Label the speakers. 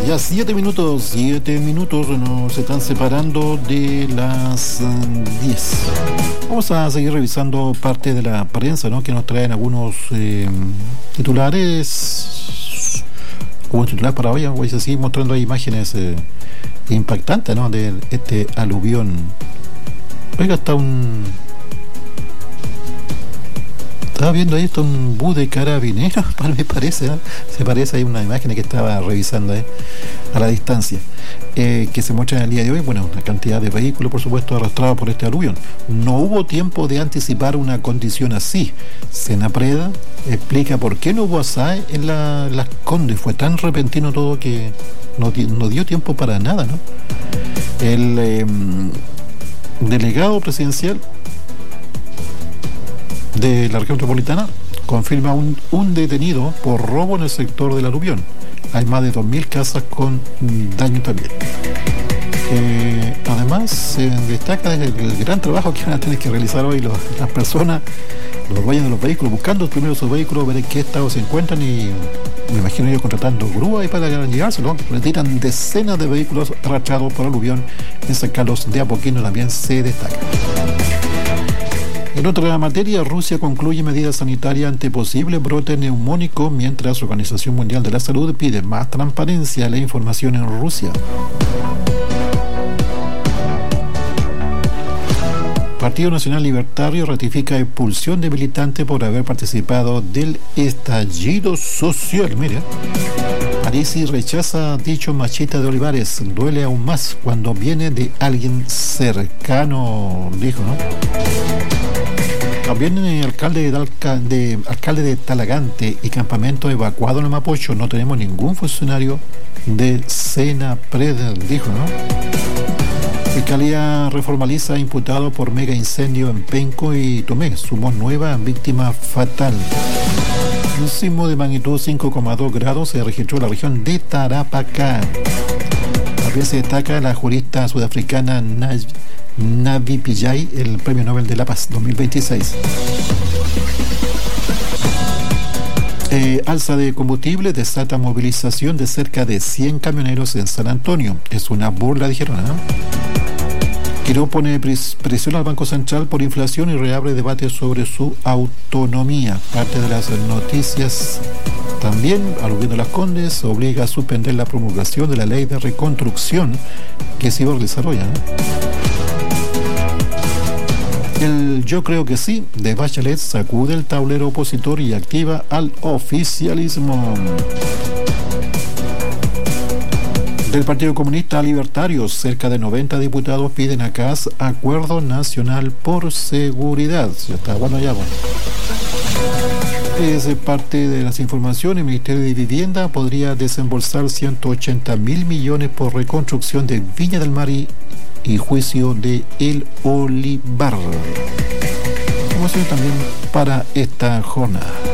Speaker 1: Ya 7 minutos nos están separando de las 10. Vamos a seguir revisando parte de la prensa, ¿no?, que nos traen algunos titulares. Como titular para hoy, voy a seguir mostrando ahí imágenes impactantes, ¿no?, de este aluvión. Oiga, estaba viendo ahí, está un bus de carabineros, me parece, ¿no? Se parece, hay una imagen que estaba revisando a la distancia, que se muestra en el día de hoy. Bueno, una cantidad de vehículos, por supuesto, arrastrados por este aluvión. No hubo tiempo de anticipar una condición así. Senapreda explica por qué no hubo ASAE en Las Condes. Fue tan repentino todo que no dio tiempo para nada, ¿no? El delegado presidencial de la región metropolitana confirma un detenido por robo en el sector del aluvión. Hay más de 2.000 casas con daño también. Además, se destaca el gran trabajo que van a tener que realizar hoy las personas, los dueños de los vehículos, buscando primero sus vehículos, ver en qué estado se encuentran, y me imagino ellos contratando grúas para llevárselo. Retiran decenas de vehículos arrastrados por aluvión en San Carlos de Apoquindo, también se destaca. En otra materia, Rusia concluye medidas sanitarias ante posible brote neumónico, mientras la Organización Mundial de la Salud pide más transparencia en la información en Rusia. Partido Nacional Libertario ratifica expulsión de militantes por haber participado del estallido social. Mira, Parisi rechaza dicho machista de Olivares. Duele aún más cuando viene de alguien cercano, dijo, ¿no? También el alcalde de Talagante y campamento evacuado en el Mapocho. No tenemos ningún funcionario de Senapred, dijo, ¿no? Fiscalía reformaliza imputado por mega incendio en Penco y Tomé. Sumó nueva víctima fatal. Un sismo de magnitud 5,2 grados se registró en la región de Tarapacá. También se destaca la jurista sudafricana Navi Pillay, el Premio Nobel de la Paz 2026. Alza de combustible desata movilización de cerca de 100 camioneros en San Antonio. Es una burla, dijeron, ¿no? Quirón pone presión al Banco Central por inflación y reabre debate sobre su autonomía. Parte de las noticias también, aludiendo a Las Condes, obliga a suspender la promulgación de la ley de reconstrucción que se iba a realizar hoy, ¿no? El yo creo que sí de Bachelet sacude el tablero opositor y activa al oficialismo. Del Partido Comunista Libertario, cerca de 90 diputados piden a CAS acuerdo nacional por seguridad. Ya está, bueno, ya bueno. Es parte de las informaciones. El Ministerio de Vivienda podría desembolsar 180.000 millones por reconstrucción de Viña del Mar y juicio de El Olivar. Información también para esta jornada.